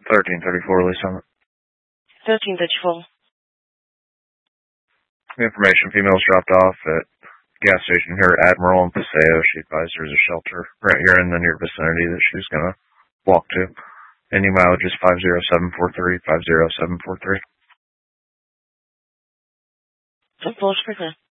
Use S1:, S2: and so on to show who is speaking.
S1: 1334 Lee Summit.
S2: 1334.
S1: Information, females dropped off at gas station here at Admiral and Paseo. She advised there's a shelter right here in the near vicinity that she's going to walk to. Any mileage is 50743, 50743.
S2: 10-4,